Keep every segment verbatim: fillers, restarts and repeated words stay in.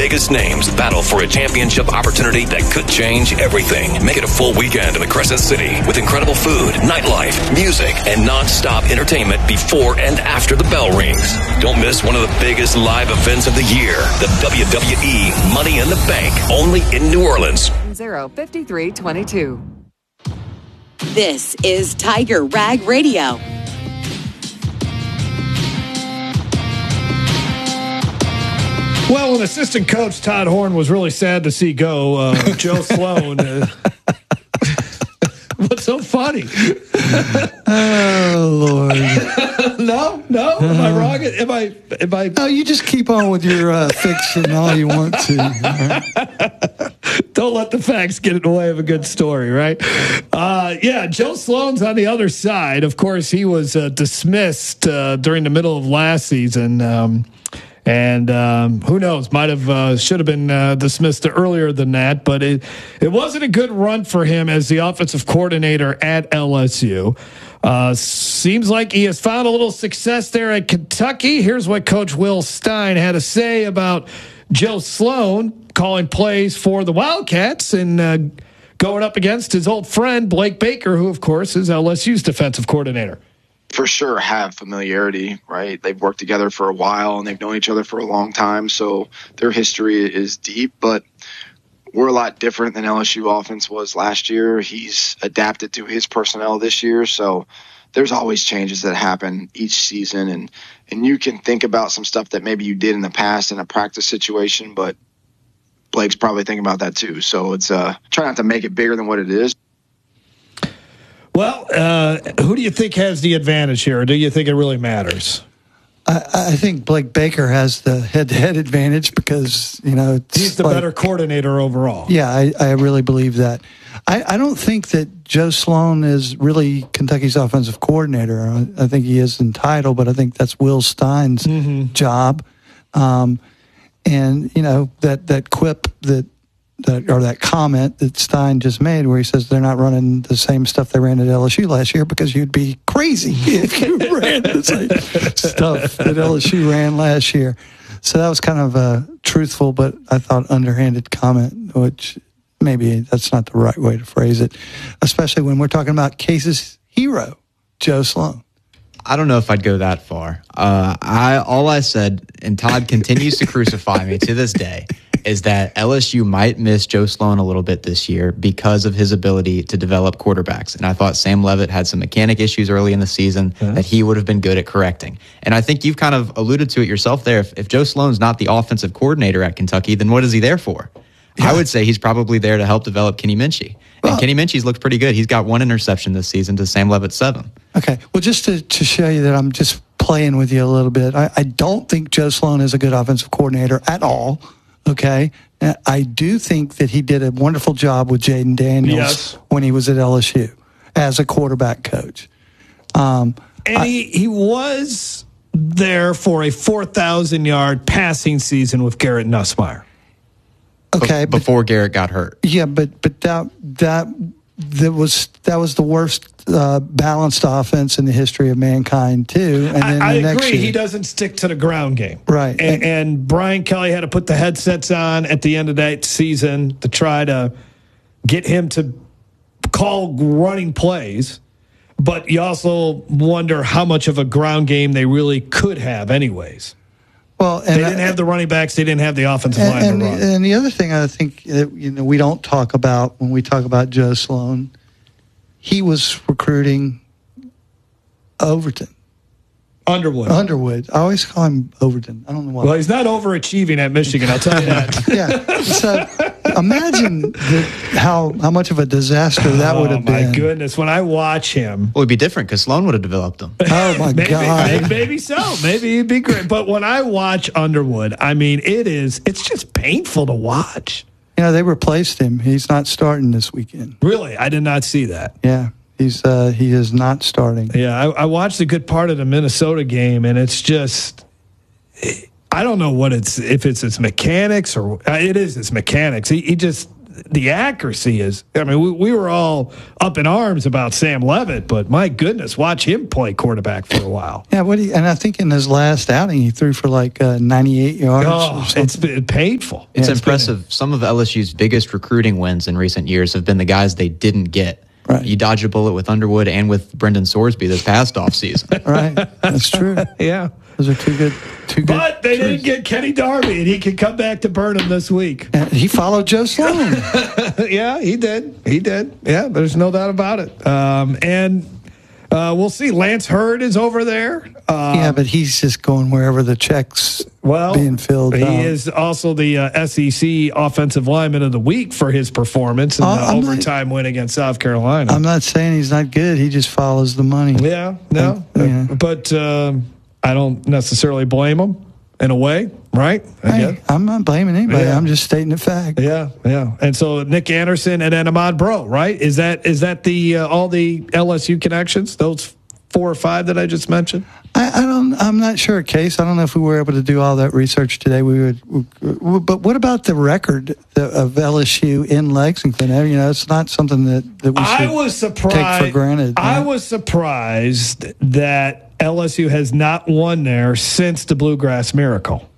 biggest names battle for a championship opportunity that could change everything. Make it a full weekend in the Crescent City with incredible food, nightlife, music, and non-stop entertainment before and after the bell rings. Don't miss one of the biggest live events of the year, the W W E Money in the Bank, only in New Orleans. zero fifty-three twenty-two. This is Tiger Rag Radio. Well, when assistant coach Todd Horn was really sad to see go, uh, Joe Sloan. Uh, what's so funny? Oh, Lord. no, no. Am I wrong? Am I? Am I? No, you just keep on with your uh, fiction all you want to. Don't let the facts get in the way of a good story, right? Uh, yeah, Joe Sloan's on the other side. Of course, he was uh, dismissed uh, during the middle of last season. Um, And um, who knows, might have uh, should have been uh, dismissed earlier than that. But it, it wasn't a good run for him as the offensive coordinator at L S U. Uh, seems like he has found a little success there at Kentucky. Here's what Coach Will Stein had to say about Joe Sloan calling plays for the Wildcats and uh, going up against his old friend Blake Baker, who, of course, is L S U's defensive coordinator. For sure have familiarity, right? They've worked together for a while and they've known each other for a long time. So their history is deep, but we're a lot different than L S U offense was last year. He's adapted to his personnel this year. So there's always changes that happen each season. And, and you can think about some stuff that maybe you did in the past in a practice situation, but Blake's probably thinking about that too. So it's uh, try not to make it bigger than what it is. Well, uh, who do you think has the advantage here, or do you think it really matters? I, I think Blake Baker has the head-to-head advantage because, you know, it's he's the like, better coordinator overall. Yeah, I, I really believe that. I, I don't think that Joe Sloan is really Kentucky's offensive coordinator. I, I think he is in title, but I think that's Will Stein's mm-hmm. job. Um, and, you know, that, that quip that That, or that comment that Stein just made where he says they're not running the same stuff they ran at L S U last year because you'd be crazy if you ran the same stuff that L S U ran last year. So that was kind of a truthful, but I thought underhanded comment, which maybe that's not the right way to phrase it, especially when we're talking about Case's hero, Joe Sloan. I don't know if I'd go that far. Uh, I all I said, and Todd continues to crucify me to this day, is that L S U might miss Joe Sloan a little bit this year because of his ability to develop quarterbacks. And I thought Sam Levitt had some mechanic issues early in the season yeah. that he would have been good at correcting. And I think you've kind of alluded to it yourself there. If, if Joe Sloan's not the offensive coordinator at Kentucky, then what is he there for? Yeah. I would say he's probably there to help develop Kenny Minchey. And well, Kenny Minchey's looked pretty good. He's got one interception this season to Sam Levitt's seven. Okay. Well, just to, to show you that I'm just playing with you a little bit, I, I don't think Joe Sloan is a good offensive coordinator at all. Okay. I do think that he did a wonderful job with Jaden Daniels yes. when he was at L S U as a quarterback coach. Um, and I, he, he was there for a four thousand yard passing season with Garrett Nussmeier. Okay. Be- before but, Garrett got hurt. Yeah, but but that that that was that was the worst uh, balanced offense in the history of mankind too. And then I, the I next agree. year, he doesn't stick to the ground game, right? And, and Brian Kelly had to put the headsets on at the end of that season to try to get him to call running plays. But you also wonder how much of a ground game they really could have, anyways. Well, and they didn't have the running backs. They didn't have the offensive and, line and, to run. And the other thing I think that, you know, we don't talk about when we talk about Joe Sloan, he was recruiting Overton. Underwood. Underwood. I always call him Overton. I don't know why. Well, he's not overachieving at Michigan, I'll tell you that. Yeah. So imagine the, how how much of a disaster that oh, would have been. Oh, my goodness. When I watch him. Well, it'd be different because Sloan would have developed them. Oh, my maybe, God. Maybe, maybe so. Maybe he'd be great. But when I watch Underwood, I mean, it is, it's just painful to watch. You know, they replaced him. He's not starting this weekend. Really? I did not see that. Yeah. He's uh, he is not starting. Yeah, I, I watched a good part of the Minnesota game, and it's just, I don't know what it's, if it's his mechanics or it is his mechanics. He, he just, the accuracy is, I mean, we, we were all up in arms about Sam Levitt, but my goodness, watch him play quarterback for a while. Yeah, what? He, and I think in his last outing, he threw for like uh, ninety-eight yards. Oh, it's been painful. It's yeah, impressive. Been, Some of L S U's biggest recruiting wins in recent years have been the guys they didn't get. Right. You dodged a bullet with Underwood and with Brendan Sorsby this past offseason. Right, that's true. Yeah. Those are two good, two good. But they truths. didn't get Kenny Darby, and he can come back to Burnham this week. And he followed Joe Sloan. Yeah, he did. He did. Yeah, there's no doubt about it. Um, and uh, we'll see. Lance Hurd is over there. Um, yeah, but he's just going wherever the checks well, being filled. He out. is also the uh, S E C Offensive Lineman of the Week for his performance in Uh, the I'm overtime not, win against South Carolina. I'm not saying he's not good. He just follows the money. Yeah, no. Uh, yeah. But um, I don't necessarily blame him in a way, right? I Hey, guess. I'm not blaming anybody. Yeah. I'm just stating a fact. Yeah, yeah. And so Nick Anderson and then Ahmad Bro, right? Is that is that the uh, all the L S U connections? Those four or five that I just mentioned? I, I don't. I'm not sure, Case. I don't know if we were able to do all that research today. We would, we, but what about the record of L S U in Lexington? You know, it's not something that, that we should I was surprised. take for granted. I yeah. was surprised that L S U has not won there since the Bluegrass Miracle.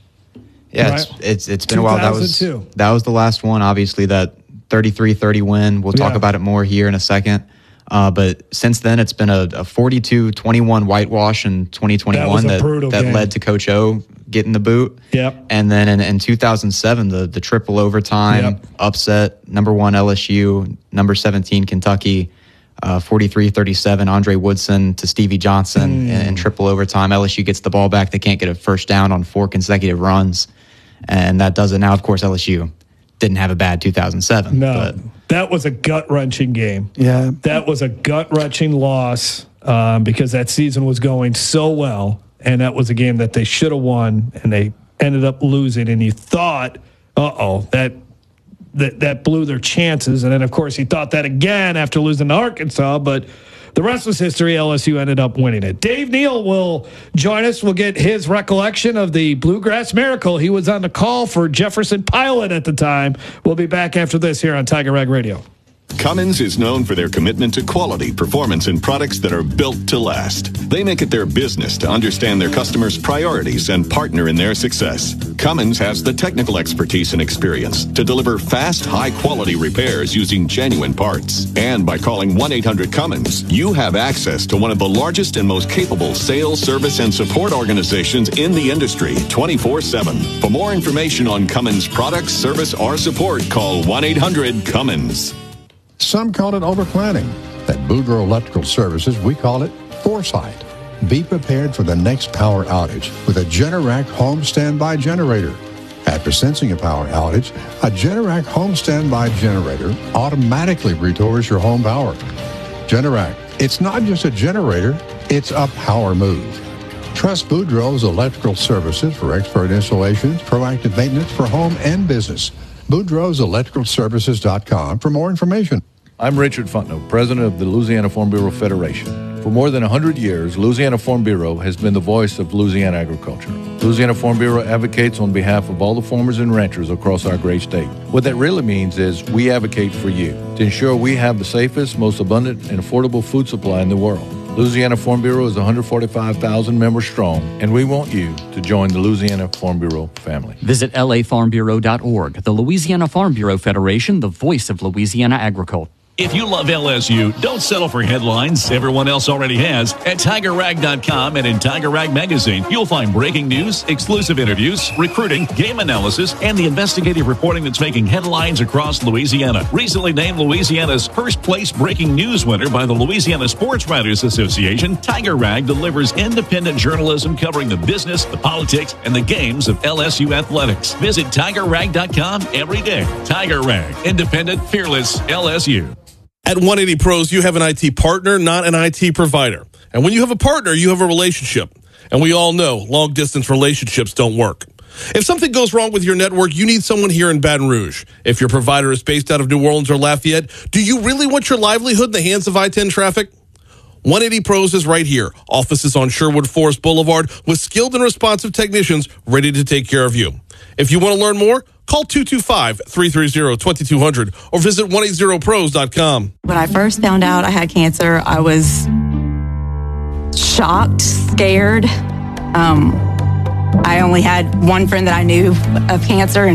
Yeah, Right. it's, it's it's been a while. That was two thousand two. that was the last one. Obviously, that thirty-three thirty win. We'll talk Yeah. about it more here in a second. Uh, but since then, it's been a, a forty-two twenty-one whitewash in twenty twenty-one That was a that, brutal that game. led to Coach O getting the boot. Yep. And then in, in two thousand seven, the the triple overtime Yep. upset, number one L S U, number seventeen Kentucky, uh, forty-three thirty-seven Andre Woodson to Stevie Johnson Mm. in, in triple overtime. L S U gets the ball back. They can't get a first down on four consecutive runs. And that does it. Now, of course, L S U didn't have a bad two thousand seven. No, But that was a gut-wrenching game. Yeah. That was a gut-wrenching loss um, because that season was going so well, and that was a game that they should have won, and they ended up losing. And you thought, uh-oh, that that that blew their chances. And then, of course, he thought that again after losing to Arkansas, but the rest was history. L S U ended up winning it. Dave Neal will join us. We'll get his recollection of the Bluegrass Miracle. He was on the call for Jefferson Pilot at the time. We'll be back after this here on Tiger Rag Radio. Cummins is known for their commitment to quality, performance, and products that are built to last. They make it their business to understand their customers' priorities and partner in their success. Cummins has the technical expertise and experience to deliver fast, high-quality repairs using genuine parts. And by calling one eight hundred Cummins, you have access to one of the largest and most capable sales, service, and support organizations in the industry, twenty-four seven. For more information on Cummins products, service, or support, call one eight hundred Cummins. Some call it overplanning. At Boudreaux Electrical Services, we call it foresight. Be prepared for the next power outage with a Generac home standby generator. After sensing a power outage, a Generac home standby generator automatically restores your home power. Generac, it's not just a generator, it's a power move. Trust Boudreaux's Electrical Services for expert installations, proactive maintenance for home and business. Boudreaux's Electrical Services dot com for more information. I'm Richard Fontenot, president of the Louisiana Farm Bureau Federation. For more than one hundred years, Louisiana Farm Bureau has been the voice of Louisiana agriculture. Louisiana Farm Bureau advocates on behalf of all the farmers and ranchers across our great state. What that really means is we advocate for you to ensure we have the safest, most abundant, and affordable food supply in the world. Louisiana Farm Bureau is one hundred forty-five thousand members strong, and we want you to join the Louisiana Farm Bureau family. Visit L A farm bureau dot org. The Louisiana Farm Bureau Federation, the voice of Louisiana agriculture. If you love L S U, don't settle for headlines everyone else already has. At Tiger Rag dot com and in Tiger Rag Magazine, you'll find breaking news, exclusive interviews, recruiting, game analysis, and the investigative reporting that's making headlines across Louisiana. Recently named Louisiana's first place breaking news winner by the Louisiana Sports Writers Association, Tiger Rag delivers independent journalism covering the business, the politics, and the games of L S U athletics. Visit Tiger Rag dot com every day. Tiger Rag, independent, fearless L S U. At one eighty Pros, you have an I T partner, not an I T provider. And when you have a partner, you have a relationship. And we all know long-distance relationships don't work. If something goes wrong with your network, you need someone here in Baton Rouge. If your provider is based out of New Orleans or Lafayette, do you really want your livelihood in the hands of I ten traffic? one eighty Pros is right here. Offices on Sherwood Forest Boulevard with skilled and responsive technicians ready to take care of you. If you want to learn more, call two two five, three three zero, two two zero zero or visit one eight zero pros dot com. When I first found out I had cancer, I was shocked, scared. Um, I only had one friend that I knew of cancer, and